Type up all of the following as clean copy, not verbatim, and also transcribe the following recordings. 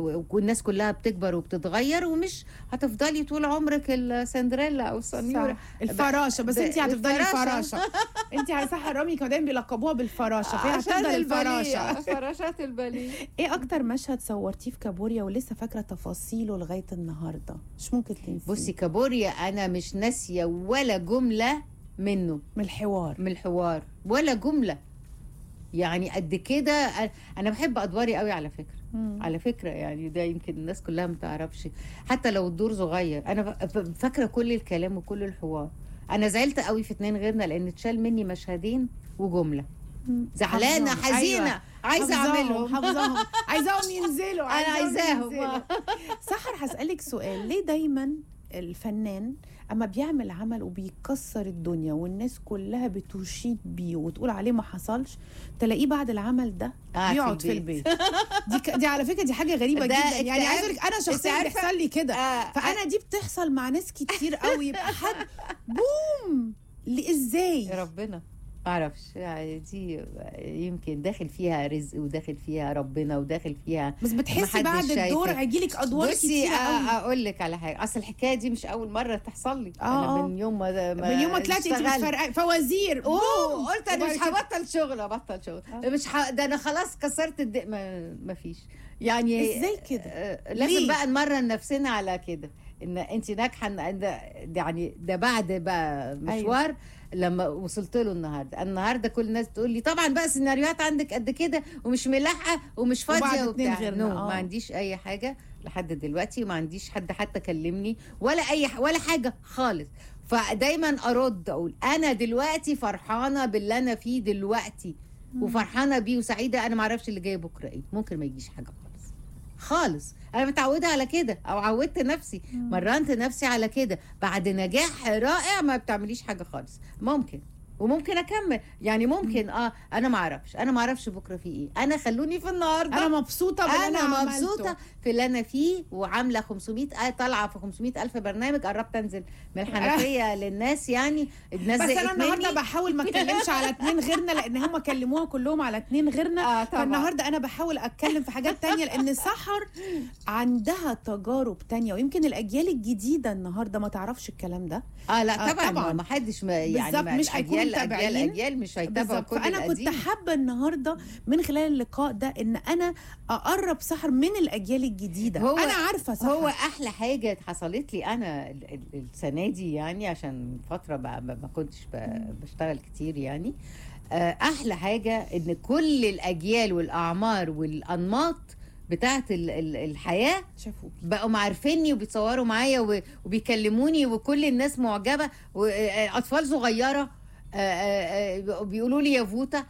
والناس كلها بتكبر وبتتغير، ومش هتفضلي طول عمرك السندريلا او السنيوره الفراشه. بس انت هتفضلي الفراشه. انت على صح، رامي كانوا دايما بيلقبوها بالفراشه، فهي هتفضل الفراشه. فراشات الباليه. ايه اكتر مشهد صورتيه في كابوريا ولسه فاكره تفاصيله لغايه النهارده مش ممكن تنسيه؟ بصي كابوريا انا مش ناسيه ولا جمله منه، من الحوار ولا جمله. يعني قد كده انا بحب ادواري قوي على فكره. على فكره يعني ده يمكن الناس كلها ما تعرفش، حتى لو الدور صغير انا فاكره كل الكلام وكل الحوار. انا زعلت قوي في 2 غيرنا لان اتشال مني مشهدين وجمله. زعلانه حزينه. أيوة. عايزه اعملهم، عايزاهم ينزلوا. انا عايزاهم. سحر هسألك سؤال، ليه دايما الفنان اما بيعمل عمل وبيكسر الدنيا والناس كلها بتشيد بيه وتقول عليه ما حصلش، تلاقيه بعد العمل ده بيقعد في البيت؟ دي على فكره دي حاجه غريبه جدا. يعني عايز اقول لك انا شخصيا بيحصل لي كده. فانا دي بتحصل مع ناس كتير قوي. يبقى حد بوم ازاي ربنا معرفش يعني، دي يمكن داخل فيها رزق وداخل فيها ربنا وداخل فيها، بس بتحسي بعد الدور هيجيلك ادوار كتير قوي. اقول لك على حاجه، اصل الحكايه دي مش اول مره تحصل لي. انا من يوم ما طلعتي انت بتفرقي فوازير قلت انا مش هبطل شغل مش ده انا خلاص كسرت ما فيش يعني. ازاي كده؟ لازم بقى نمرن نفسنا على كده، ان انت ناجحه يعني ده بعد بقى مشوار. أيوة. لما وصلت له النهارده كل الناس بتقول لي طبعا بقى سيناريوهات عندك قد كده ومش ملاحقه ومش فاضيه وبتاع. ما عنديش اي حاجه لحد دلوقتي، وما عنديش حد حتى كلمني ولا حاجه خالص. فدايما ارد اقول انا دلوقتي فرحانه باللي انا فيه دلوقتي وفرحانه بيه وسعيده. انا ما اعرفش اللي جاي بكره ايه، ممكن ما يجيش حاجه خالص. انا متعوده على كده، او عودت نفسي مرنت نفسي على كده. بعد نجاح رائع ما بتعمليش حاجه خالص. ممكن اكمل يعني، ممكن انا ما اعرفش بكره في ايه. انا خلوني في النهارده. انا مبسوطه انا مبسوطه في اللي انا فيه، وعامله 500 طالعه في 500,000 برنامج. قربت انزل من الحنفيه للناس يعني. الناس بس انا النهارده بحاول ما اتكلمش على 2 غيرنا، لان هم كلموها كلهم على 2 غيرنا. فالنهارده انا بحاول اتكلم في حاجات تانية، لان سحر عندها تجارب تانية، ويمكن الاجيال الجديده النهارده ما تعرفش الكلام ده. لا طبعا ما حدش يعني مش هيكون الاجيال مش هيتابعوا كل فانا كنت حابه النهارده من خلال اللقاء ده ان انا اقرب سحر من الاجيال الجديده. انا عارفه سحر هو احلى حاجه حصلت لي انا السنه دي يعني، عشان فتره ما كنتش بشتغل كتير يعني. احلى حاجه ان كل الاجيال والاعمار والانماط بتاعت الحياه شافوكي، بقوا عارفيني وبيتصوروا معايا وبيكلموني، وكل الناس معجبه، واطفال صغيره بيقولوا لي يا فوتا.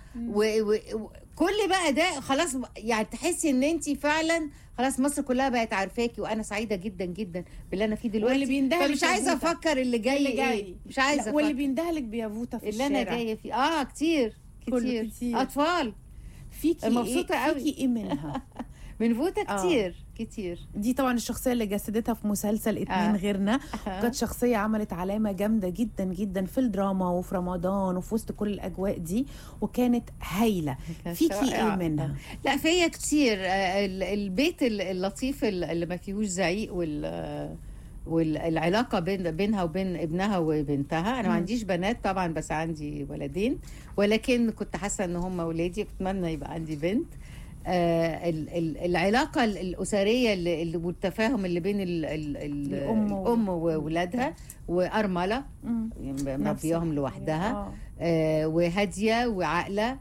وكل بقى ده خلاص يعني تحسي ان انت فعلا خلاص مصر كلها بقت عارفاكي. وانا سعيده جدا جدا باللي انا فيه دلوقتي، فمش عايزه افكر اللي جاي ايه. مش عايزه واللي بيندهلك بيافوتا في اللي الشارع انا جايه فيه كتير اطفال فيكي مبسوطه قوي. فيكي ايه منها؟ من فوتا كتير. دي طبعا الشخصيه اللي جسدتها في مسلسل 2 غيرنا. كانت شخصيه عملت علامه جامده جدا جدا في الدراما وفي رمضان وفي وسط كل الاجواء دي، وكانت هايله. فيكي ايه منها؟ لا فيا كتير. البيت اللطيف اللي ما فيهوش زعيق، والعلاقه بينها وبين ابنها وبنتها. انا ما عنديش بنات طبعا، بس عندي ولدين، ولكن كنت حاسه ان هم ولادي، اتمنى يبقى عندي بنت. العلاقه الاسريه والتفاهم اللي بين الام وولادها، وارمله مربياهم لوحدها، وهاديه وعاقله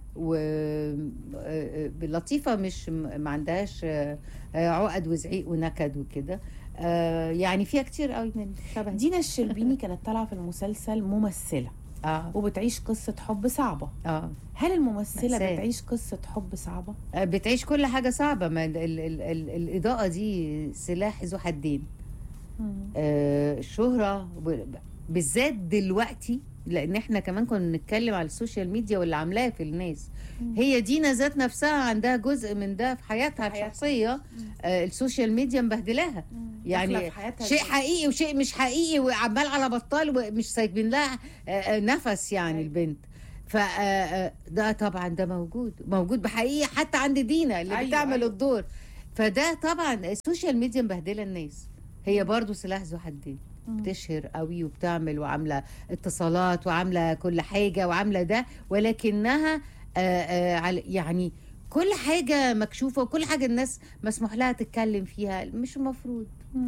ولطيفه، مش ما عندهاش عقد وزعيق ونكد وكده. يعني فيها كتير قوي من شبه. دينا الشربيني كانت طالعه في المسلسل ممثله وبتعيش قصة حب صعبة. هل الممثلة بتعيش قصة حب صعبة؟ بتعيش كل حاجة صعبة. ما الإضاءة دي سلاح ذو حدين. الشهرة بالذات دلوقتي، لأن احنا كمان كنا نتكلم على السوشيال ميديا واللي عاملاه في الناس. هي دينا ذات نفسها عندها جزء من ده في حياتها الشخصية. السوشيال ميديا مبهدلاها يعني، شيء حقيقي وشيء مش حقيقي، وعمال على بطال ومش سايبين لها نفس يعني البنت. فده طبعا ده موجود بحقيقة حتى عند دينا اللي بتعمل الدور. فده طبعا السوشيال ميديا مبهدله الناس، هي برضو سلاح ذو حدين، بتشهر قوي وبتعمل وعامله اتصالات وعامله كل حاجه وعامله ده، ولكنها يعني كل حاجه مكشوفه وكل حاجه الناس مسموح لها تتكلم فيها، مش المفروض.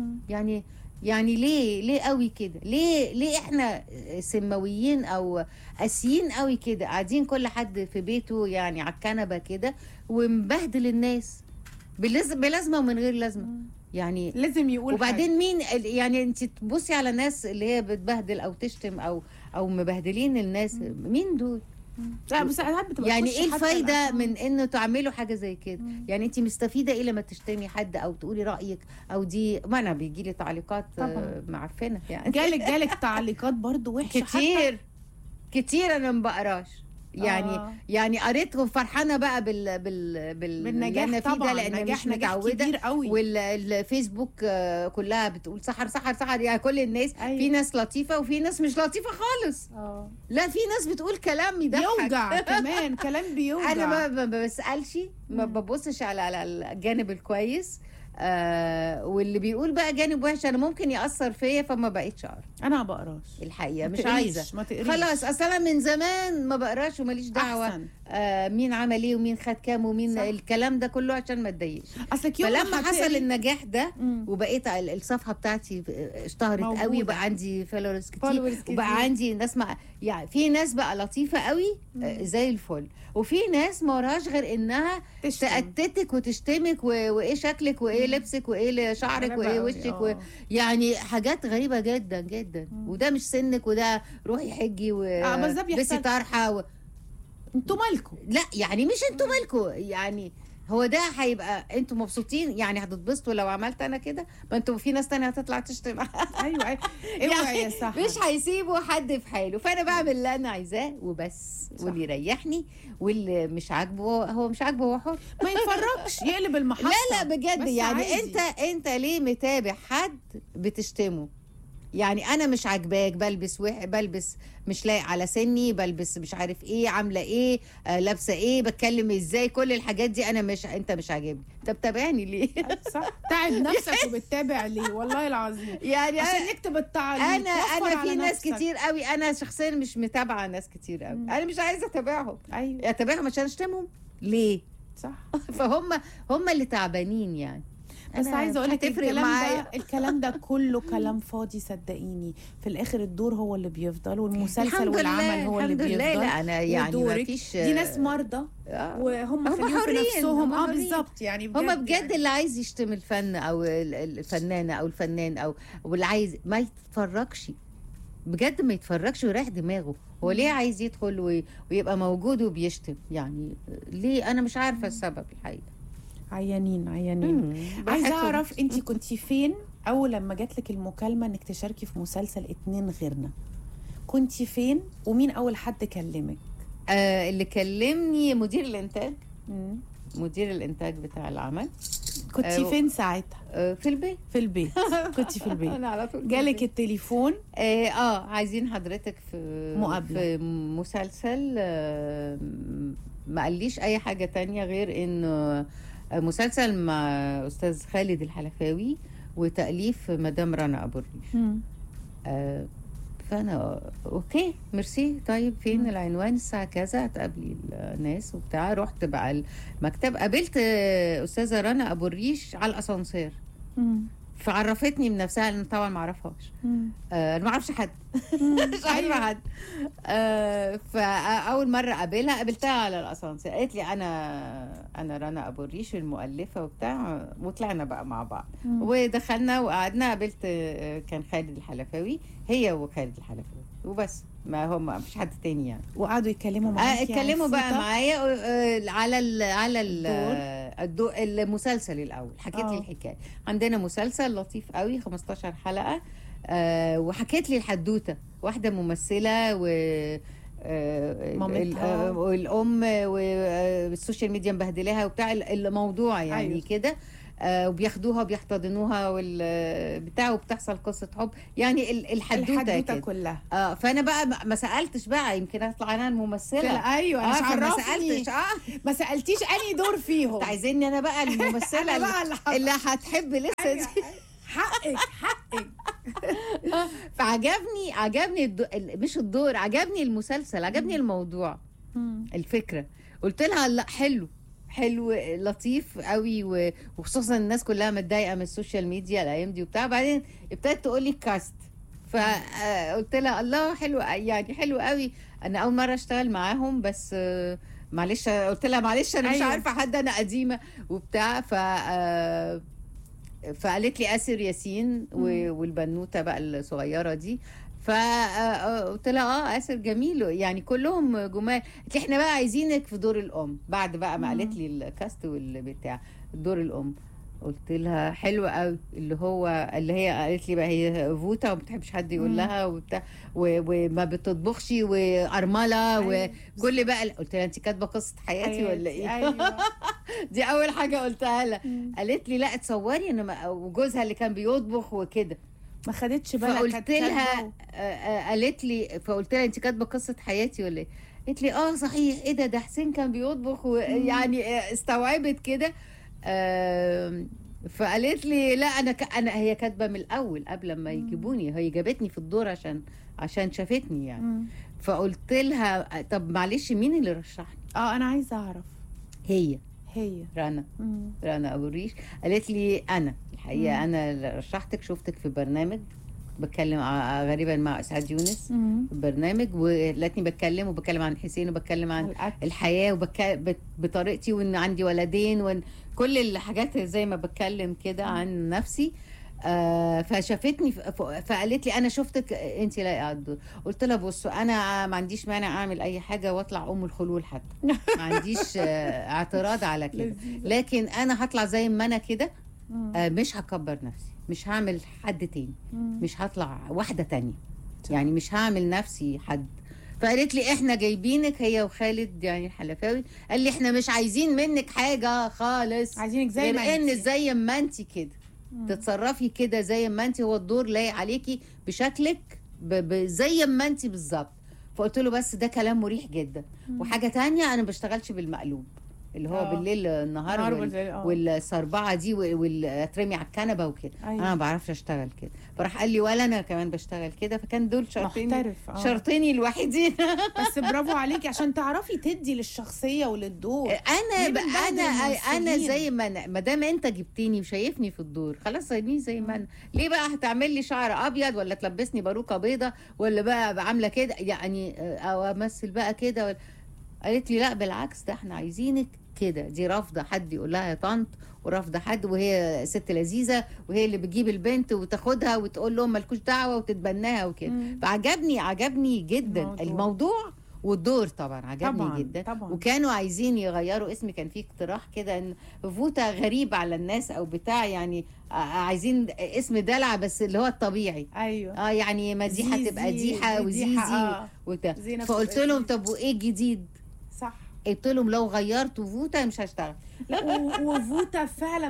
يعني ليه قوي كده؟ ليه احنا سماويين او قاسيين قوي كده، قاعدين كل حد في بيته يعني على الكنبه كده ومبهدل الناس بلازمه ومن غير لازمه، يعني لازم يقول وبعدين حاجة. مين يعني انت تبصي على الناس اللي هي بتبهدل او تشتم او مبهدلين الناس، مين دول؟ لا بس ساعات بتبقى يعني تخش ايه حتى الفايده من انه تعملوا حاجه زي كده؟ يعني انت مستفيده ايه لما تشتمي حد او تقولي رايك او دي؟ ما انا بيجي لي تعليقات معفنه يعني. جالك تعليقات برضو وحشه كتير انا ما بقراش يعني. يعني قريت وفرحانه بقى بالنجاح اللي انا فيه ده، لان مش متعوده. والفيسبوك كلها بتقول سحر سحر سحر، يعني كل الناس. أيوة. في ناس لطيفه وفي ناس مش لطيفه خالص. لا في ناس بتقول كلام يضحك يوجع كمان كلام بيوجع. انا ما بسالش، ما ببصش على الجانب الكويس. واللي بيقول بقى جانب وحش انا ممكن ياثر فيا، فما بقيتش اقرا. انا ما بقراش الحقيقه، مش عايزه. ما تقريش. خلاص اصلا من زمان ما بقراش وماليش دعوه مين عمل ايه ومين خد كام ومين. صح. الكلام ده كله عشان ما اتضايقش. اصلك فلما حصل النجاح ده وبقيت الصفحه بتاعتي اشتهرت قوي وبقى عندي فولورز كتير وبقى عندي ناس يعني في ناس بقى لطيفه قوي زي الفل، وفي ناس ما وراهاش غير انها تأتتك وتشتمك وايه شكلك وايه لبسك وايه شعرك وايه وشك يعني حاجات غريبه جدا جدا. وده مش سنك، وده روحي حجي بس طرحه انتوا مالكم؟ لا يعني مش انتوا مالكم، يعني هو ده هيبقى انتوا مبسوطين يعني هتتبسطوا لو عملت انا كده؟ ما انتوا في ناس تانية هتطلع تشتم. ايوه يعني يا صح، مش هيسيبوا حد في حاله. فانا بعمل اللي انا عايزاه وبس، واللي يريحني، واللي مش عاجبه هو مش عاجبه هو حر، ما يتفرجش يقلب المحطه. لا بجد يعني عادي. انت ليه متابع حد بتشتمه؟ يعني انا مش عاجباك، بلبس مش لايق على سني، بلبس مش عارف ايه، عامله ايه، لابسه ايه، بتكلم ازاي، كل الحاجات دي انت مش عاجبني. طب تابعني ليه؟ صح، تعب نفسك وبتتابع ليه؟ والله العظيم يعني عشان يكتب التعليق. انا في ناس كتير قوي، انا شخصيا مش متابعه ناس كتير قوي. انا مش عايزه اتابعهم. ايوه اتابعهم عشان اشتمهم ليه؟ صح. فهم اللي تعبانين يعني. بس عايزه اقول لك الكلام ده كله كلام فاضي، صدقيني. في الاخر الدور هو اللي بيفضل، والمسلسل والعمل هو اللي بيفضل. لا انا يعني ما فيش، دي ناس مرضى وهم خليهم في نفسهم. بالظبط يعني هم بجد يعني. اللي عايز يشتم الفن او الفنانه او الفنان او واللي عايز ما يتفرجش بجد، ما يتفرجش ويريح دماغه. هو ليه عايز يدخل ويبقى موجود وبيشتم؟ يعني ليه؟ انا مش عارفه السبب الحقيقه. عيانين عايزه اعرف انت كنتي فين اول لما جات لك المكالمه انك تشاركي في مسلسل 2 غيرنا؟ كنتي فين ومين اول حد كلمك؟ اللي كلمني مدير الانتاج. مدير الانتاج بتاع العمل. كنتي فين ساعتها؟ في البيت. كنتي في البيت. انا على طول جالك التليفون عايزين حضرتك في مقابله في مسلسل. ما قاليش اي حاجه تانية غير انه مسلسل مع أستاذ خالد الحلفاوي وتأليف مدام رنا أبو الريش. فأنا أوكي ميرسي. طيب فين العنوان؟ الساعة كذا هتقابلي الناس وبتاع. رحت بقى المكتب، قابلت أستاذة رنا أبو الريش على الأسانسير. فعرفتني من نفسها، لأن طبعا ما أعرفهاش. أنا ما أعرفش حد. مش عارفة حد. فأول مرة قابلتها على الأسانسير. قالت لي أنا رنا أبو الريش المؤلفة وبتاع، وطلعنا بقى مع بعض. ودخلنا وقعدنا. قابلت كان خالد الحلفاوي، هي وخالد الحلفاوي وبس، ما فيش حد تاني يعني. وقعدوا يتكلموا معاكي؟ اتكلموا بقى معايا على المسلسل الاول. حكيت لي الحكايه. عندنا مسلسل لطيف قوي 15 حلقه. وحكيت لي الحدوته. واحده ممثله والام والسوشيال ميديا مبهدلاها وبتاع الموضوع يعني. أيوة. كده وبياخدوها وبيحتضنوها والبتاع، وبتحصل قصه حب، يعني الحدوته كده كلها. فانا بقى ما سالتش بقى، يمكن اطلع انا الممثله. ايوه انا فما عرفتني. سالتش ما سالتيش انهي دور فيهم. عايزيني انا بقى الممثله اللي هتحب لسه دي. حقك. فعجبني مش الدور، عجبني المسلسل، عجبني الموضوع، الفكره. قلت لها لا، حلو لطيف قوي، وخصوصا الناس كلها متضايقه من السوشيال ميديا الايام دي وبتاع. بعدين ابتدت تقول لي كاست، فقلت لها الله حلو، يعني حلو قوي. انا اول مره اشتغل معاهم، بس معلش، قلت لها معلش انا مش عارفه حد، انا قديمه وبتاع. فقالت لي آسر ياسين والبنوته بقى الصغيره دي. فقلت لها آسر جميل، يعني كلهم جمال. قالت لي احنا بقى عايزينك في دور الام، بعد بقى ما قالت لي الكاست والبتاع دور الام. قلت لها حلو قوي، اللي هي قالت لي بقى هي فوتا وما بتحبش حد يقول لها وبتاع، وما بتطبخش وارمله وكل بقى. قلت لها انت كاتبه قصه حياتي ولا ايه؟ أيوة. دي اول حاجه قلتها لها. قالت لي لا تصوري انا وجوزها اللي كان بيطبخ وكده، ما خدتش بالك. فقلت لها قالت لي، فقلت لها انت كاتبه قصه حياتي ولا ايه؟ قالت لي صحيح، ايه ده حسين كان بيطبخ، يعني استوعبت كده. فقالت لي لا، انا هي كاتبه من الاول قبل ما يجيبوني، هي جابتني في الدور عشان شافتني يعني. فقلت لها طب معلش مين اللي رشحني؟ انا عايزه اعرف. هي رنا ابو الريش. قالت لي انا الحقيقه انا اللي رشحتك، شفتك في برنامج بتكلم غالبا مع اسعاد يونس في برنامج، ولاتني بتكلم عن حسين، وبتكلم عن الحياه، بطريقتي، وان عندي ولدين، وكل الحاجات زي ما بتكلم كده عن نفسي. فشافتني فقالت لي انا شفتك انت لايقه على الدور. قلت لها بصوا انا ما عنديش مانع اعمل اي حاجه واطلع ام الخلول حتى، ما عنديش اعتراض على كده، لكن انا هطلع زي ما انا كده، مش هكبر نفسي، مش هعمل حد تاني، مش هطلع واحده تانية، يعني مش هعمل نفسي حد. فقالت لي احنا جايبينك هي وخالد يعني الحلفاوي، قال لي احنا مش عايزين منك حاجه خالص، عايزينك زي ما انت، زي ما انت كده تتصرفي كده زي ما انت، هو الدور لايق عليكي بشكلك زي ما انت بالظبط. فقلت له بس ده كلام مريح جدا. وحاجه تانية، انا ما بشتغلش بالمقلوب اللي هو بالليل النهار والصربعه دي والاترمي على الكنبه وكده. انا ما بعرفش اشتغل كده. فراح قال لي ولا انا كمان بشتغل كده. فكان دول شرطيني الوحيدين. بس برافو عليكي عشان تعرفي تدي للشخصيه وللدور. انا زي ما دام انت جبتني وشايفني في الدور، خلاص سيبني زي ما انا. ليه بقى هتعمل لي شعر ابيض، ولا تلبسني باروكه بيضه، ولا بقى عامله كده يعني، او امثل بقى كده؟ قالت لي لا بالعكس، ده احنا عايزينك كده. دي رافضه حد يقول لها يا طنط، ورافضه حد، وهي ست لذيذه، وهي اللي بتجيب البنت وتاخدها وتقول لهم مالكوش دعوه وتتبناها وكده. فعجبني جدا الموضوع والدور طبعا عجبني جدا طبعا. وكانوا عايزين يغيروا اسمي، كان في اقتراح كده ان فوتا غريب على الناس او بتاع، يعني عايزين اسم دلع بس اللي هو الطبيعي. ايوه يعني مديحه تبقى ديحه وزيزي وبتاع. فقلت لهم طب وايه الجديد؟ صح. قلت لهم لو غيرتوا فوتا مش هشتغل. لا وفوتا فعلا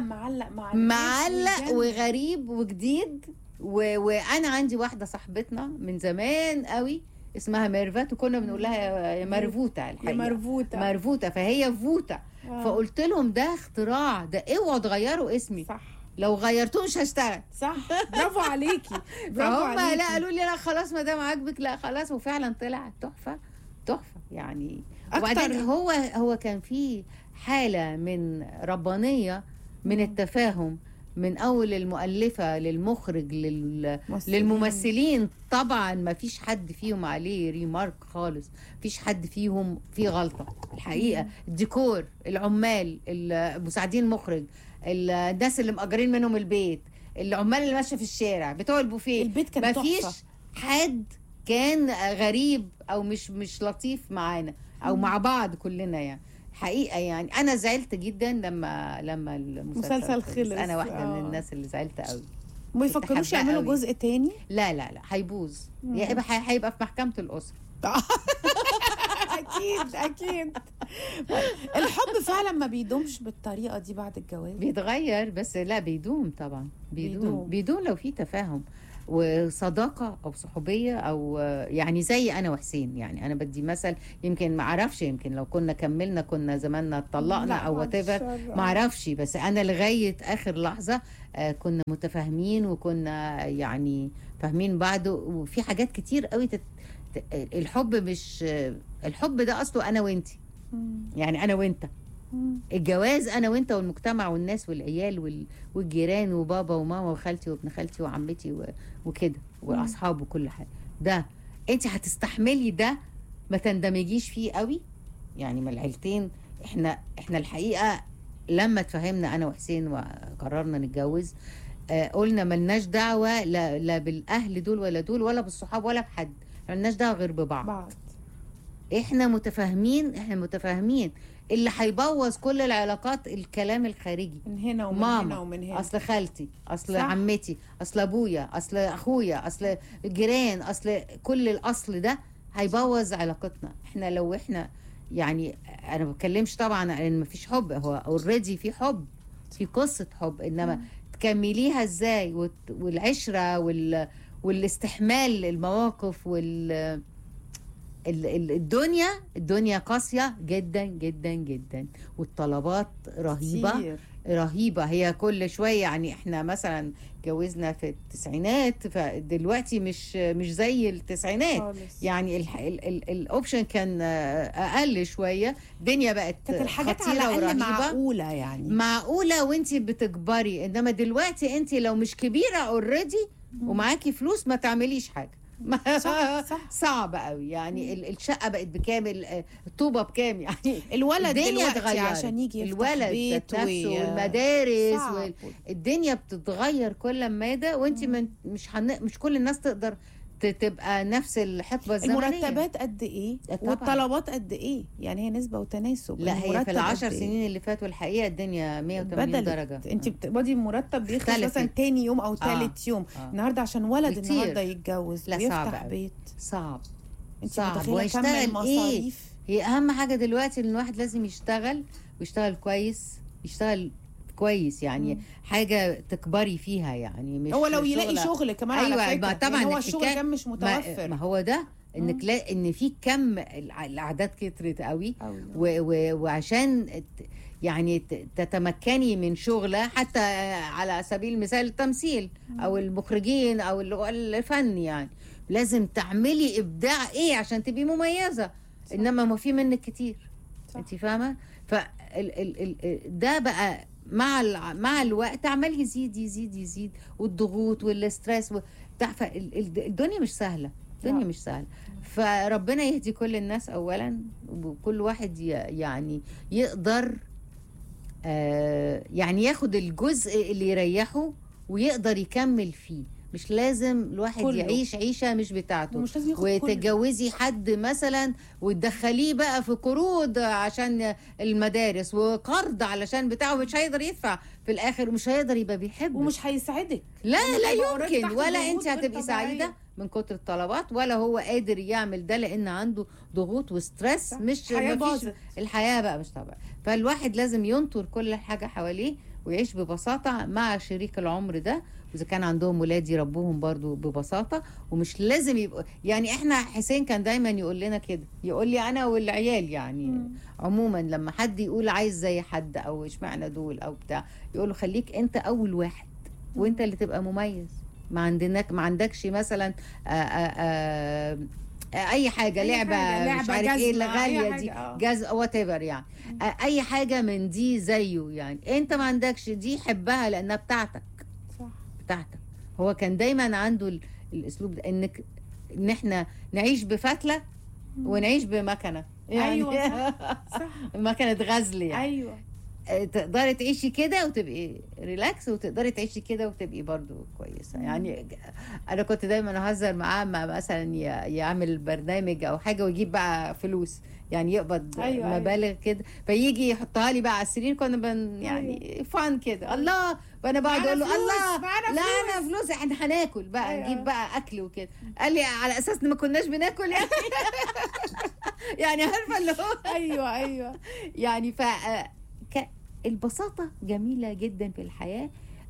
معلق وغريب وجديد. وانا عندي واحده صاحبتنا من زمان قوي اسمها ميرفت، وكنا بنقول لها يا مرفوته الحقيقه، مرفوته فهي فوتا. فقلت لهم ده اختراع، ده اوعوا تغيروا اسمي. صح. لو غيرتوه مش هشتغل. صح. برافو عليكي. برافو عليكي. لا قالوا لي لا خلاص ما دام عاجبك لا خلاص. وفعلا طلع تحفه يعني. وبعدين هو كان في حاله من ربانيه من التفاهم من اول المؤلفه للمخرج للممثلين. طبعا ما فيش حد فيهم عليه ريمارك خالص، فيش حد فيهم فيه غلطه الحقيقه. الديكور، العمال، المساعدين المخرج، الناس اللي مأجرين منهم البيت، العمال اللي ماشيه في الشارع، بتوع البوفيه، البيت كان تحفه. ما فيش حد كان غريب او مش لطيف معانا او مع بعض كلنا يعني حقيقه. يعني انا زعلت جدا لما المسلسل خلص. انا واحده من الناس اللي زعلت قوي. ما يفكروش يعملوا جزء تاني؟ لا هيبوظ، هيبقى في محكمه الاسره. اكيد اكيد. الحب فعلا ما بيدومش بالطريقه دي بعد الجواز. بيتغير، بس لا بيدوم طبعا، بيدوم لو في تفاهم وصداقة أو صحوبية أو يعني زي أنا وحسين. يعني أنا بدي مثل، يمكن ما أعرفش، يمكن لو كنا كملنا كنا زماننا اتطلقنا أو whatever، ما أعرفش، بس أنا لغاية آخر لحظة كنا متفاهمين وكنا يعني فاهمين بعض. وفي حاجات كتير قوي الحب مش الحب ده أصله أنا وإنتي، يعني أنا وإنت. الجواز انا وانت والمجتمع والناس والعيال والجيران وبابا وماما وخالتي وابن خالتي وعمتي وكده واصحاب وكل حاجه. ده انت هتستحملي ده، ما تندمجيش فيه قوي يعني من العيلتين. احنا الحقيقه لما اتفاهمنا انا وحسين وقررنا نتجوز، قلنا ملناش دعوه لا بالاهل دول ولا دول ولا بالصحاب ولا بحد، ملناش دعوه غير ببعض. احنا متفاهمين. اللي هيبوظ كل العلاقات الكلام الخارجي من هنا ومن ماما، هنا ومن هنا، اصل خالتي، اصل صح. عمتي، اصل ابويا، اصل اخويا، اصل الجيران، اصل كل الاصل ده هيبوظ علاقتنا. احنا لو احنا يعني انا ما بتكلمش طبعا عن ان مفيش حب، هو اوريدي في حب، في قصه حب، انما تكمليها ازاي والعشره والاستحمال المواقف الدنيا قاسية جدا جدا جدا، والطلبات رهيبة. هي كل شوية يعني احنا مثلا جوزنا في التسعينات، فدلوقتي مش زي التسعينات خالص. يعني الاوبشن كان اقل شوية، الدنيا بقت كانت الحاجات على الاقل معقولة، يعني معقولة وانتي بتكبري. انما دلوقتي انتي لو مش كبيرة اوريدي ومعاكي فلوس ما تعمليش حاجة. صح. صعب قوي يعني. الشقه بقت بكام، الطوبه بكام، يعني الولد دلوقتي عشان يجي يفتح بيت نفسه والمدارس الدنيا بتتغير كل ماده، وانت مش كل الناس تقدر تبقى نفس الحقبه الزمنيه. المرتبات قد ايه والطلبات قد ايه، يعني هي نسبه وتناسب. لا هي في ال10 سنين اللي فاتوا الحقيقه الدنيا 180 درجه. انت بتقبضي المرتب بيخلص مثلا تاني يوم او ثالث يوم. النهارده عشان ولد كتير. النهارده يتجوز ويفتح بيت صعب. انت متخيله كم المصاريف؟ هي اهم حاجه دلوقتي ان الواحد لازم يشتغل كويس يعني حاجه تكبري فيها، يعني مش هو لو يلاقي شغل كمان. أيوة على فكره طبعا يعني هو الشغل كان مش متوفر. ما هو ده انك ان في كم الاعداد كترت قوي وعشان يعني تتمكني من شغله، حتى على سبيل المثال التمثيل او المخرجين او الفن، يعني لازم تعملي ابداع عشان تبقي مميزه. انما ما في منك كتير، انت فاهمه؟ ده بقى مع الوقت عمال يزيد والضغوط والاسترس الدنيا مش سهله. فربنا يهدي كل الناس اولا، وكل واحد يعني يقدر يعني ياخد الجزء اللي يريحه ويقدر يكمل فيه. مش لازم الواحد كله يعيش عيشه مش بتاعته، وتتجوزي حد مثلا وتدخليه بقى في قروض عشان المدارس وقرض علشان بتاعه، مش هيقدر يدفع في الاخر، ومش هيقدر يبقى بيحبك ومش هيساعدك. لا يمكن، ولا انت هتبقي سعيده من كتر الطلبات، ولا هو قادر يعمل ده لان عنده ضغوط وستريس. مش الحياه بقى مش طبيعيه. فالواحد لازم ينطر كل حاجه حواليه ويعيش ببساطه مع شريك العمر ده، واذا كان عندهم ولاد يربوهم برضو ببساطه، ومش لازم يبقوا يعني. احنا حسين كان دايما يقول لنا كده، يقول لي انا والعيال يعني عموما لما حد يقول عايز زي حد او اشمعنى دول او بتاع، يقولوا خليك انت اول واحد وانت اللي تبقى مميز. ما عندكش مثلا اي حاجه لعبه مش عارف ايه اللي غاليه دي، جاز وات ايفر يعني اي حاجه من دي زيه. يعني انت ما عندكش دي، حبها لانها بتاعتك. هو كان دايما عنده الاسلوب ده، ان احنا نعيش بفتله ونعيش بمكنه، يعني ايوه صح. مكنه غزل يعني. ايوه تقدري تعيشي كده وتبقي ريلاكس، وتقدري تعيشي كده وتبقي برضو كويسه. يعني انا كنت دايما اهزر معاه، ما مثلا يعمل برنامج او حاجه ويجيب بقى فلوس، يعني يقبض مبالغ كده، فيجي يحطها لي بقى على السرير، كنا يعني فان كده، الله، وانا بقعد اقول له الله لا انا فلوس، احنا هناكل بقى، نجيب بقى اكل وكده. قال لي على اساس ان ما كناش بناكل يعني. يعني عارفه اللي هو ايوه يعني البساطه جميله جدا في الحياه.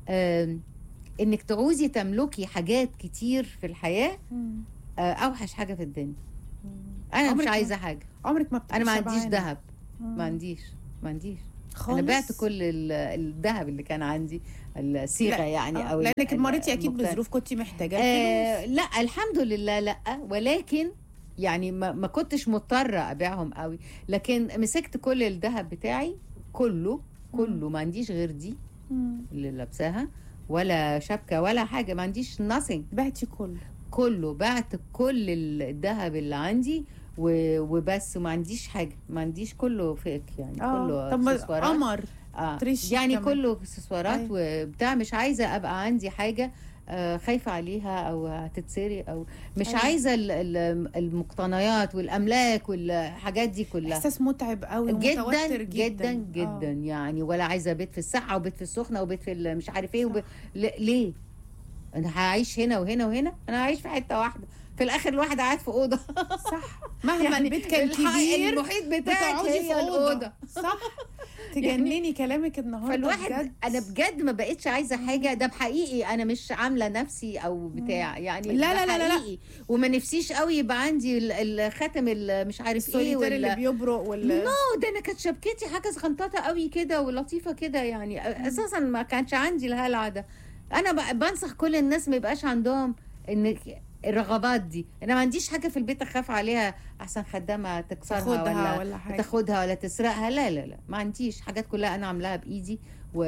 انك تعوزي تملكي حاجات كتير في الحياه اوحش حاجه في الدنيا. انا مش عايزه حاجه، عمرك ما انا ما عنديش ذهب، ما عنديش خالص. انا بعت كل الذهب اللي كان عندي، الصيغه يعني او لانك مريتي اكيد بظروف كنت محتاجه لا الحمد لله لا، ولكن يعني ما كنتش مضطره ابيعهم قوي، لكن مسكت كل الذهب بتاعي كله ما عنديش غير دي اللي لابساها، ولا شبكه ولا حاجه، ما عنديش nothing. بعتي كله بعت كل الذهب اللي عندي وبس، وما عنديش حاجه، ما عنديش، كله فيك يعني. كله اكسسوارات، قمر يعني كله اكسسوارات وبتاع. مش عايزه ابقى عندي حاجه خايفه عليها او هتتسرق، او مش عايزه المقتنيات والاملاك والحاجات دي كلها. احساس متعب قوي ومتوتر جدا يعني. ولا عايزه بيت في الساعه وبيت في السخنه وبيت في مش عارف ايه ليه انا هعيش هنا وهنا وهنا؟ انا هعيش في حته واحده، في الاخر الواحد قاعد في اوضه. صح، مهما يعني البيت كان كبير المحيط بتاعك هي الاوضه. صح. تجنني كلامك النهارده. فالواحد بجد. انا بجد ما بقتش عايزه حاجه، ده بحقيقي انا مش عامله نفسي او بتاع يعني. لا وما نفسيش قوي يبقى عندي الخاتم مش عارف ايه اللي بيبرق ده انا كانت شبكتي حاجه صغنططه قوي كده ولطيفه كده يعني. اساسا ما كانش عندي الهلع ده. انا بنصح كل الناس ما يبقاش عندهم ان الرغبات دي. انا ما عنديش حاجه في البيت اخاف عليها احسن خدامه تكسرها ولا تاخدها ولا تسرقها. لا ما عنديش حاجات، كلها انا عاملاها بايدي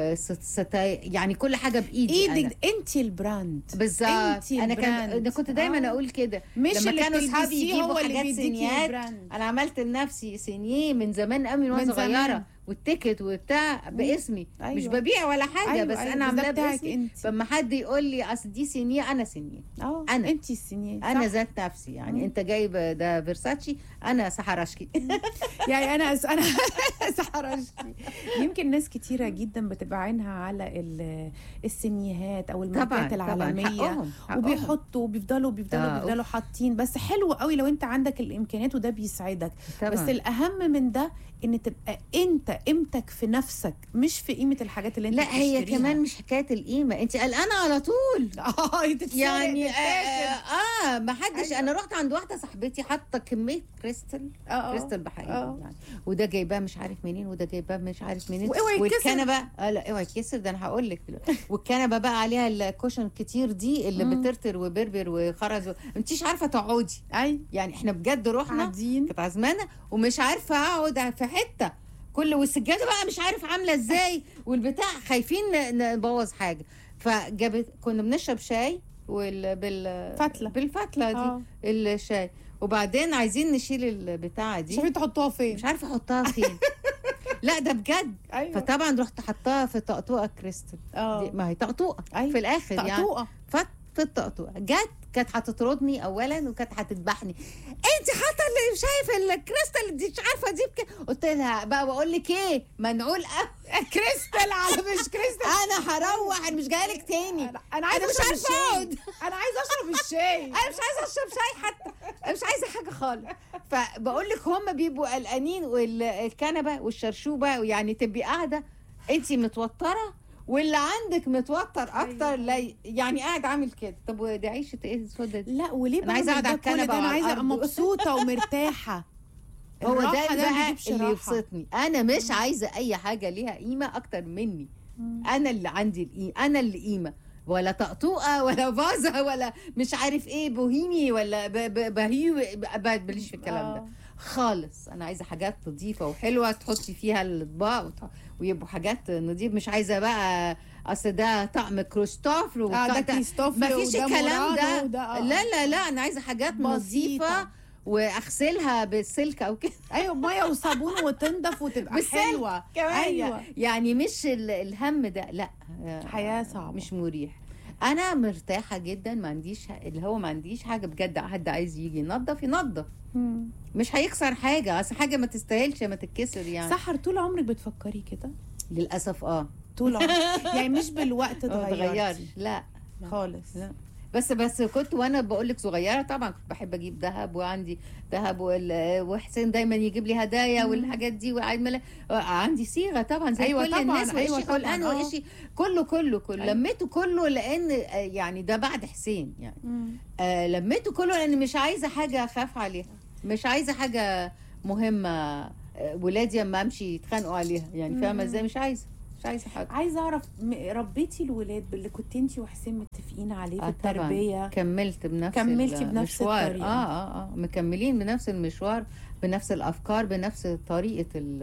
يعني كل حاجه بايدي. ايدك انت البراند بالظبط. انا كنت دايما اقول كده، مش لما كانوا اصحابي يجيبوا حاجات سينيات، انا عملت لنفسي سينيه من زمان قوي وانا صغيره، والتيكت وبتاع باسمي. أيوة. مش ببيع ولا حاجه. بس انا عاملاه باسمي. فلما حد يقول لي اصل دي سينيه، انا سينيه. انا انت السينيه، انا ذات نفسي يعني. انت جايب ده فيرساتشي، انا سحرشكي. يعني انا سحرشكي. يمكن ناس كتيره جدا بتبقى عينها على السينيهات او الماركات العالميه، وبيحطوا وبيفضلوا حاطين. بس حلو قوي لو انت عندك الامكانيات وده بيساعدك. طبعا. بس الاهم من ده ان تبقى انت قيمتك في نفسك، مش في قيمه الحاجات اللي انت بتشتريها. لا هي كمان مش حكايه القيمه، انت قلقانه على طول. يعني ما حدش. انا رحت عند واحده صاحبتي حاطه كميه كريستال بحقيقي يعني، وده جايباه مش عارف منين، وده جايباه مش عارف منين، والكنبه لا اوعي يتكسر. ده انا هقول لك والكنبه بقى عليها الكوشن كتير دي اللي بترتر وبربر وخرز انتيش عارفه تقعدي. يعني احنا بجد رحنا كانت عزمانه ومش عارفه اقعد في حته والسجاده بقى مش عارف عامله ازاي، والبتاع خايفين نبوظ حاجه. كنا بنشرب شاي بالفتله دي الشاي، وبعدين عايزين نشيل البتاعه دي، مش عارفه تحطوها فين، مش عارفه احطها فين. لا ده بجد. أيوة. فطبعا رحت حطها في طقطوقه كريستال. ما هي طقطوقه. أيوة. في الاخر طقطوقة. يعني في الطقطوقه كانت هتطردني اولا، وكانت هتذبحني. انت حاطه اللي شايفه الكريستال دي مش عارفه دي قلت لها بقى بقول لك ايه، منعول كريستال على مش كريستال. انا هروح، انا مش جايه لك تاني. انا عايزه مش عارفه اقعد. انا عايزه اشرب الشاي. انا مش عايزه اشرب شاي حتى، انا مش عايزه حاجه خالص. فبقول لك هم بيبقوا قلقانين، والكنبه والشرشوبه، يعني تبقي قاعده انت متوتره واللي عندك متوتر اكتر. لا يعني قاعد عامل كده. طب ودي عيشه ايه السودا دي؟ لا وليه انا عايزه اقعد على الكنبه، انا عايزه ابقى مبسوطه ومرتاحه. هو ده بقى اللي يبسطني. انا مش عايزه اي حاجه ليها قيمه اكتر مني. انا اللي عندي القيمه، انا اللي قيمه، ولا طقطوقه ولا فازه ولا مش عارف ايه بوهيمي ولا بهيو. بليش في الكلام ده خالص. انا عايزه حاجات نظيفه وحلوه تحطي فيها الاطباق ويبقوا حاجات نظيفه. مش عايزه بقى اصل ده طقم كريستوفر ده كريستوفر، ما فيش الكلام ده. لا انا عايزه حاجات نظيفه واغسلها بالسلك او كده. ايوه ميه وصابون وتنضف وتبقى بالسلك حلوه كمان. ايوه يعني مش الهم ده، لا. حياه صعبه مش مريح. انا مرتاحه جدا، ما عنديش اللي هو ما عنديش حاجه بجد. حد عايز يجي ينظف ينظف، مش هيخسر حاجه، اصل حاجه ما تستاهلش ما تتكسر يعني. سحر طول عمرك بتفكري كده؟ للاسف طول عمرك يعني مش بالوقت اتغيرتي؟ لا خالص. لا. بس كنت وانا بقول لك صغيره طبعا كنت بحب اجيب ذهب، وعندي ذهب، وحسين دايما يجيب لي هدايا والحاجات دي، وعيد ميلاد عندي صيغه طبعا زي أيوة كل طبعاً. الناس، أيوة وإشي قلقان وإشي كله أيوة. لميته كله لان يعني ده بعد حسين يعني. لميته كله لان مش عايزه حاجه اخاف عليها، مش عايزه حاجه مهمه ولادي اما امشي يتخانقوا عليها يعني، فاهمه ازاي؟ مش عايزه حاجه. عايزه اعرف ربيتي الولاد باللي كنت انت وحسين متفقين عليه في التربيه؟ كملتي بنفس الطريقه. مكملين بنفس المشوار، بنفس الافكار، بنفس طريقه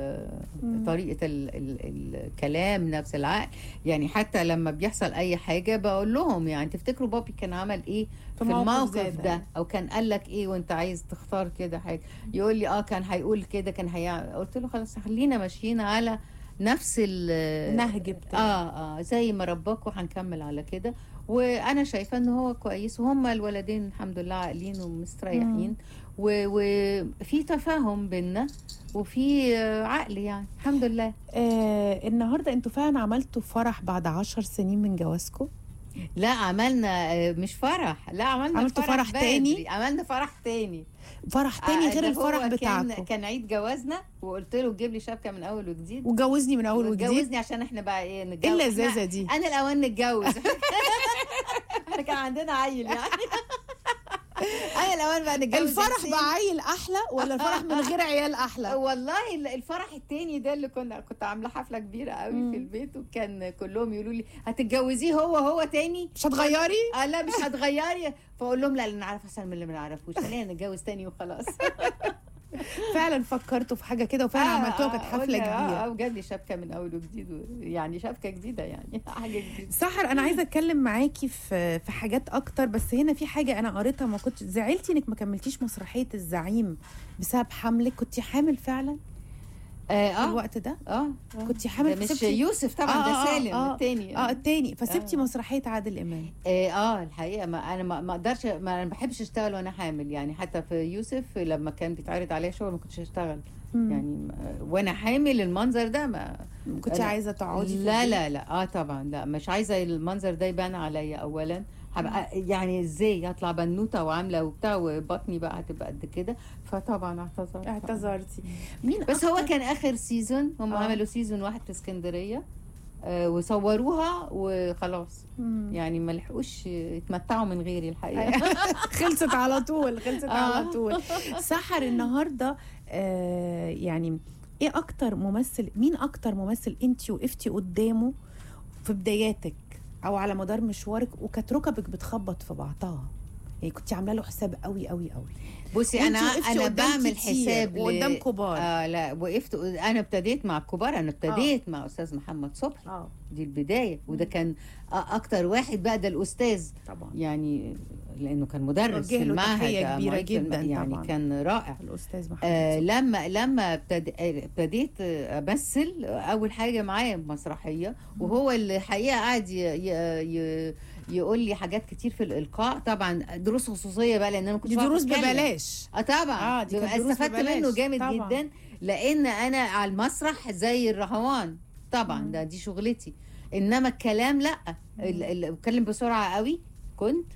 الكلام، نفس العقل يعني. حتى لما بيحصل اي حاجه بقول لهم يعني تفتكروا بابي كان عمل ايه في الموقف ده، او كان قال لك ايه وانت عايز تختار كده حاجه؟ يقول لي كان هيقول كده، كان هيعمل. قلت له خلاص خلينا ماشيين على نفس النهج بتاعه. زي ما رباكوا هنكمل على كده. وانا شايفه ان هو كويس، وهم الولدين الحمد لله عاقلين ومستريحين، وفي تفاهم بينا، وفي عقل يعني الحمد لله. النهارده انتوا فعلا عملتوا فرح بعد 10 سنين من جوازكم؟ لا عملنا مش فرح، لا عملتوا فرح تاني. عملنا فرح تاني غير الفرح بتاعكم. كان عيد جوازنا، وقلت له جيب لي شبكه من اول وجديد، وجوزني من اول وجديد. وجوزني عشان احنا بقى ايه نتجوز. ايه اللذاذه دي؟ انا الاوان نتجوز. احنا كان عندنا عيل يعني. انا الاوان بقى نتجوز. الفرح بعيل احلى ولا الفرح من غير عيال احلى؟ والله الفرح التاني ده اللي كنت عامله حفله كبيره قوي في البيت، وكان كلهم يقولوا لي هتتجوزيه هو تاني؟ مش هتغيري؟ لا مش هتغيري. فاقول لهم لا نعرف احسن من اللي ما نعرفوش، خلينا نتجوز تاني وخلاص. فعلا فكرتوا في حاجه كده وفعلا عملتوها، كانت حفله كبيره. وجاب لي شبكه من اول وجديد، يعني شبكه جديده يعني حاجه جديده. سحر انا عايزه اتكلم معاكي في حاجات اكتر، بس هنا في حاجه انا قريتها. ما كنتش زعلتي انك ما كملتيش مسرحيه الزعيم بسبب حملك؟ كنتي حامل فعلا في الوقت ده؟ كنتي حامل؟ مش يوسف طبعا، ده سالم التاني. التاني. فسبتي مسرحيه عادل امام؟ الحقيقه ما انا ما اقدرش، ما بحبش اشتغل وانا حامل يعني. حتى في يوسف لما كان بيتعرض عليا شغل ما كنتش اشتغل يعني وانا حامل. المنظر ده ما كنت عايزه تقعدي؟ لا طبعا لا، مش عايزه المنظر ده يبان عليا. اولا هبقى يعني ازاي هطلع بنوته وعامله وبتاع، وبطني بقى هتبقى قد كده. فطبعا اعتذرتي. بس هو كان اخر سيزون، هم عملوا سيزون واحد في اسكندريه وصوروها وخلاص يعني ما لحقوش يتمتعوا من غيري الحقيقه. خلصت على طول. على طول. سحر النهارده يعني ايه اكتر ممثل، مين اكتر ممثل انت وقفتي قدامه في بداياتك او على مدار مشوارك وكانت ركبك بتخبط في بعضها، يعني كنت عامله له حساب قوي قوي قوي؟ بصي انا بعمل حساب قدام كبار. لا وقفت. انا ابتديت مع الكبار، انا ابتديت مع استاذ محمد صبحي. دي البدايه، وده كان اكتر واحد بقى، ده الاستاذ طبعا يعني، لانه كان مدرس في المعهد كبيره جدا يعني طبعا. كان رائع الاستاذ محمد لما ابتديت امثل اول حاجه معايا مسرحيه، وهو اللي حقيقه قاعد يقول لي حاجات كتير في الالقاء. طبعا دروس خصوصيه بقى، لان انا ما كنتش دروس ببلاش. طبعا استفدت منه جامد طبعا. جدا، لان انا على المسرح زي الرهوان طبعا. دي شغلتي. انما الكلام لا، بتكلم بسرعه قوي كنت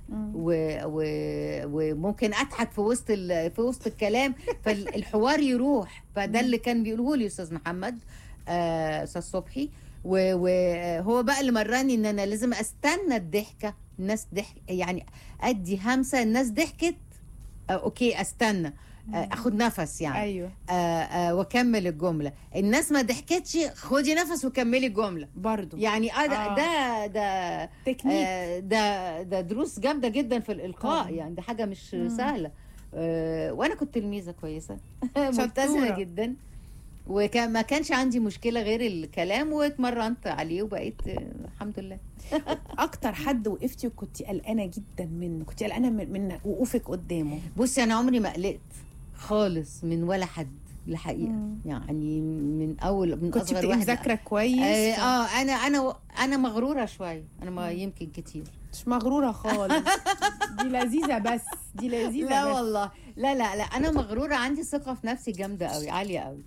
وممكن اضحك في وسط الكلام، فالحوار يروح. فده اللي كان بيقوله لي استاذ محمد استاذ صبحي، وهو بقى اللي مراني ان انا لازم استنى الضحكه. الناس ضحك يعني، ادي همسه الناس ضحكت اوكي استنى اخد نفس يعني. ايوه واكمل الجمله. الناس ما ضحكتش، خدي نفس وكملي الجمله برضو يعني. ده تكنيك. ده دروس جامده جدا في الالقاء يعني. ده حاجه مش سهله. وانا كنت تلميذه كويسه ملتزمه جدا، وكان ما كانش عندي مشكله غير الكلام، واتمرنت عليه وبقيت الحمد لله. اكتر حد وقفتي وكنتي قلقانه جدا منه، كنتي قلقانه من وقوفك قدامه؟ بصي انا عمري ما قلقت خالص من ولا حد الحقيقه. يعني من اول من كنت اصغر بتبقي واحده. مذاكره كويس؟ انا مغروره شويه، انا ما يمكن كتير. مش مغروره خالص. دي لذيذه بس، دي لذيذه لا بس. والله، لا انا مغروره، عندي ثقه في نفسي جامده قوي، عاليه قوي.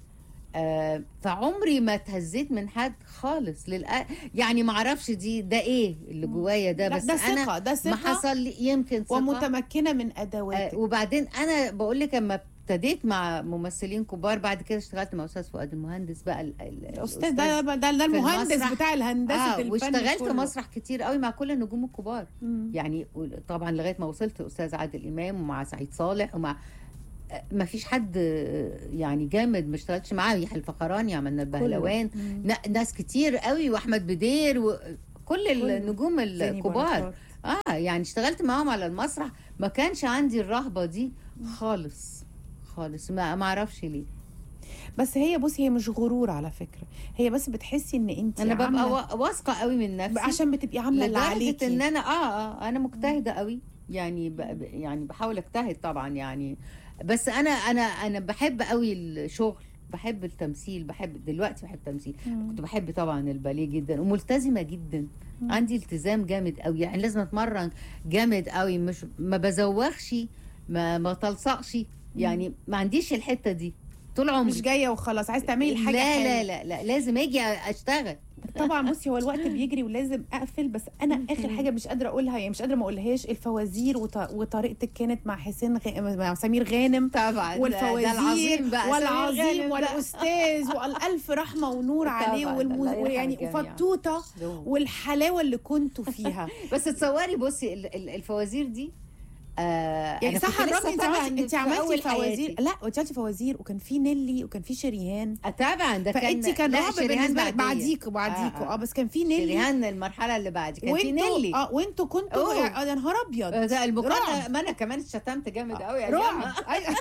فعمري ما اتهزيت من حد خالص يعني ما اعرفش ده ايه اللي جوايا ده، بس ده ثقة، انا ده ثقة ما حصل لي يمكن ثقه ومتمكنه من ادواتك. وبعدين انا بقول لك اما ابتديت مع ممثلين كبار، بعد كده اشتغلت مع استاذ فؤاد المهندس بقى الاستاذ ده المهندس بتاع الهندسه الفن واشتغلت كله. مسرح كتير قوي مع كل النجوم الكبار. يعني طبعا لغايه ما وصلت استاذ عادل امام ومع سعيد صالح ومع ما فيش حد يعني جامد ما اشتغلتش معاه. يحيى الفخراني، عملنا البهلوان، ناس كتير قوي، واحمد بدير وكل النجوم الكبار. يعني اشتغلت معاهم على المسرح، ما كانش عندي الرهبه دي خالص خالص، ما اعرفش ليه. بس هي بصي، هي مش غرور على فكره، هي بس بتحسي ان انت انا ببقى واثقه قوي من نفسي، عشان بتبقي عامله اللي عليكي، ان انا انا مجتهده قوي يعني. يعني بحاول اجتهد طبعا يعني. بس انا بحب قوي الشغل، بحب التمثيل، دلوقتي بحب التمثيل. كنت بحب طبعا الباليه جدا وملتزمه جدا. عندي التزام جامد قوي، يعني لازم اتمرن جامد قوي، مش ما بزوخش، ما تلصقش، يعني ما عنديش الحته دي طول عمري. مش جايه وخلاص عايز تعملي الحاجه لا لازم اجي اشتغل. طبعا بصي، هو الوقت بيجري ولازم اقفل، بس انا اخر حاجه مش قادره اقولها، يعني مش قادره ما اقولهاش. الفوازير وطريقتك كانت مع مع سمير غانم طبعا، والفوازير والعظيم والاستاذ والالف رحمه ونور عليه يعني وفطوطه والحلاوه اللي كنتوا فيها. بس تصوري بصي الفوازير دي يعني صح الرغم انت عملتي فوازير. لا انت عملتي فوازير، وكان في نيلي وكان في شريهان. طبعا ده فانت كان رعب بالنسبه لك بعديكوا. بس كان في نيلي، شريهان المرحله اللي بعد كان في نيلي. وانتوا كنتوا يا نهار ابيض. المقارنه، ما انا كمان اتشتمت جامد قوي يا رعب.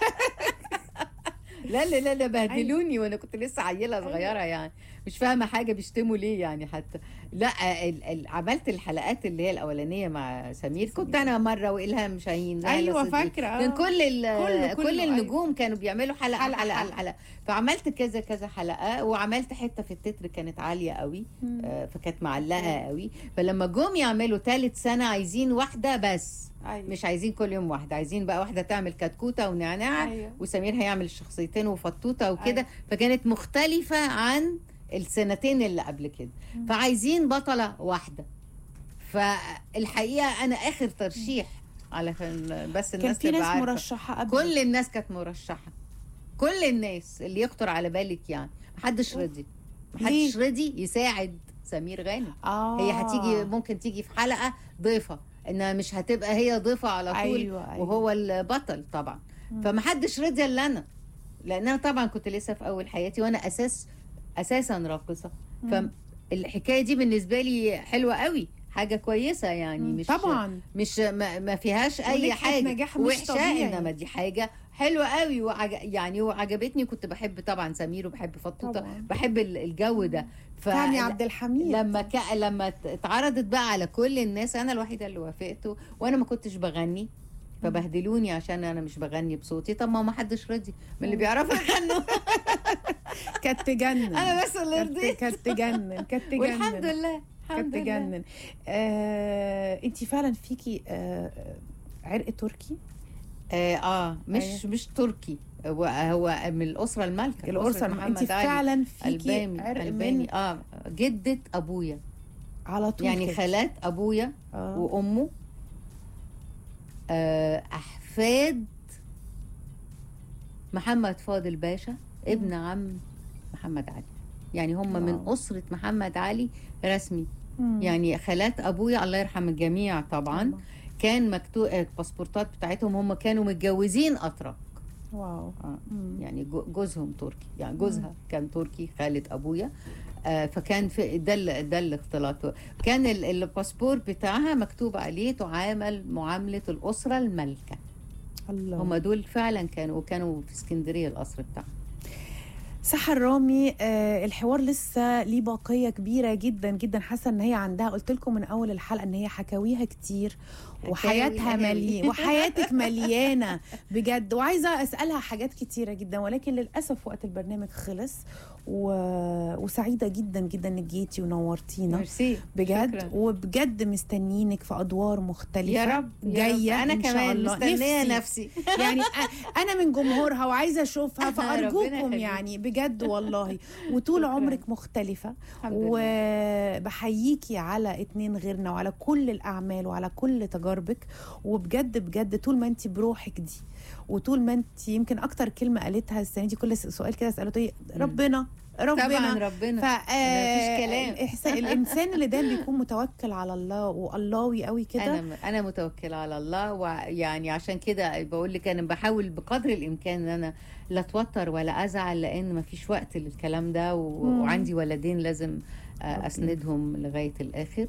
لا بهدلوني وانا كنت لسه عيله صغيره يعني، مش فاهمه حاجه بيشتموا ليه يعني حتى. لا عملت الحلقات اللي هي الاولانيه مع سمير، كنت انا مره والهام شاهين. ايوه فاكره. كان كل النجوم كانوا بيعملوا حلقه. فعملت كذا حلقه، وعملت حته في التتر كانت عاليه قوي، فكانت معلقه قوي. فلما جم يعملوا ثالث سنه عايزين واحده بس، مش عايزين كل يوم واحده، عايزين بقى واحده تعمل كتكوته ونعناع، وسمير هيعمل الشخصيتين وفطوطه وكده. فكانت مختلفه عن السنتين اللي قبل كده، فعايزين بطله واحده. فالحقيقه انا اخر ترشيح، علشان بس الناس تبقى عارفه، كان في ناس مرشحه قبل، كل الناس كانت مرشحه، كل الناس اللي يخطر على بالك يعني. محدش رضي يساعد سمير غانم. هي هتيجي، ممكن تيجي في حلقه ضيفه، انها مش هتبقى هي ضيفه على طول. أيوة. وهو البطل طبعا. فمحدش رضي الا انا، لان انا طبعا كنت لسه في اول حياتي، وانا اساسا راقصه. فالحكايه دي بالنسبه لي حلوه قوي، حاجه كويسه يعني. مش طبعا مش ما فيهاش اي حاجه وحشه، انما دي حاجه حلوه قوي يعني وعجبتني. كنت بحب طبعا سمير وبحب فطوطه، بحب الجو ده. سامي عبد الحميد لما اتعرضت بقى على كل الناس، انا الوحيده اللي وافقت، وانا ما كنتش بغني، فبهدلوني عشان انا مش بغني بصوتي. طب ما حدش راضي من اللي بيعرفوا يغنوا. كانت تجنن، انا بس اللي رضيت. كانت تجنن والحمد لله، كانت تجنن. انت فعلا فيكي عرق تركي. مش تركي، هو من الاسره المالكه، الاسره. انت فعلا فيكي عرق من جده ابويا على طول، يعني خالات ابويا وامه، احفاد محمد فاضل باشا ابن عم محمد علي، يعني هم من اسره محمد علي رسمي. يعني خالات ابويا الله يرحم الجميع طبعا، كان مكتوب الباسبورتات بتاعتهم، هم كانوا متجوزين اتراك. واو. يعني جوزهم تركي، يعني جوزها كان تركي، خالة ابويا. فكان في ده الاختلاط. كان الباسبور بتاعها مكتوب عليه تعامل معامله الاسره المالكه. الله. هم دول فعلا كانوا في اسكندريه القصر بتاعهم. سحر رامي، الحوار لسه ليه باقيه كبيره جدا جدا. حاسه ان هي عندها، قلت لكم من اول الحلقه ان هي حكاويها كتير وحياتها وحياتك مليانه بجد، وعايزه اسالها حاجات كتيره جدا، ولكن للاسف وقت البرنامج خلص. وسعيده جدا جدا انك جيتي ونورتينا. ميرسي بجد شكرا. وبجد مستنيينك في ادوار مختلفه يا رب جايه. انا إن شاء كمان الله. مستنيه نفسي يعني انا من جمهورها وعايزه اشوفها، ربنا فارجوكم يخليك. يعني بجد والله. وطول شكراً. عمرك مختلفه، الحمد لله. وبحييكي على اتنين غيرنا وعلى كل الاعمال وعلى كل تجاربك. وبجد بجد طول ما انت بروحك دي، وطول ما انت يمكن اكتر كلمه قالتها السنه دي، كل سؤال كده اساله ايه؟ ربنا طبعا ربنا مفيش كلام. الانسان اللي دايما بيكون متوكل على الله واللهوي قوي كده. انا متوكله على الله، ويعني عشان كده بقول لك انا بحاول بقدر الامكان ان انا لا اتوتر ولا ازعل، لان مفيش وقت للكلام ده، وعندي ولدين لازم اسندهم لغايه الاخر.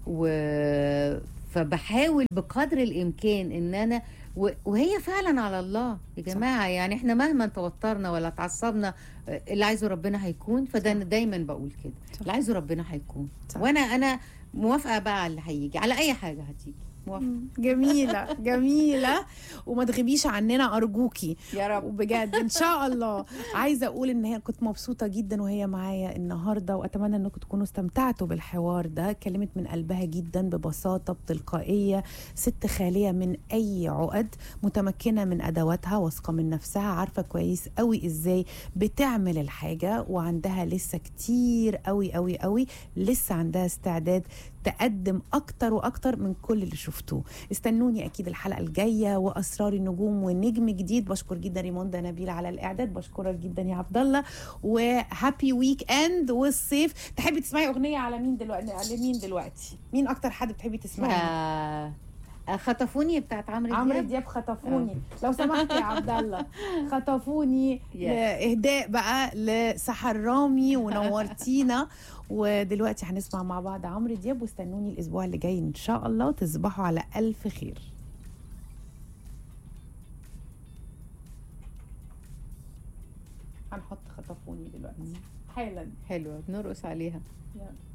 فبحاول بقدر الامكان ان انا وهي فعلا على الله يا جماعه. يعني احنا مهما توترنا ولا اتعصبنا، اللي عايزه ربنا هيكون. فده انا دايما بقول كده، اللي عايزه ربنا هيكون. وانا موافقه بقى على اللي هيجي، على اي حاجه هتيجي موافقه. جميله جميله. وما تغيبيش عننا ارجوكي يا رب. وبجد ان شاء الله. عايزه اقول ان هي كنت مبسوطه جدا وهي معايا النهارده، واتمنى انكم تكونوا استمتعتوا بالحوار ده. كلمت من قلبها جدا ببساطه بتلقائيه، ست خاليه من اي عقد، متمكنه من ادواتها، واثقه من نفسها، عارفه كويس قوي ازاي بتعمل الحاجه، وعندها لسه كتير قوي قوي قوي، لسه عندها استعداد تقدم اكتر واكتر من كل اللي شفتوه. استنوني اكيد الحلقه الجايه واسرار النجوم ونجم جديد. بشكر جدا ريموندا نبيل على الاعداد، بشكرك جدا يا عبد الله، وهابي ويك اند والصيف. تحبي تسمعي اغنيه على مين دلوقتي؟ مين اكتر حد بتحبي تسمعي؟ خطفوني بتاعت عمرو دياب. خطفوني لو سمحت يا عبد الله، خطفوني. اهداء بقى لسحر رامي ونورتينا. ودلوقتي هنسمع مع بعض عمرو دياب، واستنوني الاسبوع اللي جاي ان شاء الله، وتصبحوا على الف خير. هنحط خطفوني دلوقتي حالا. حلوه بنرقص عليها. يلا.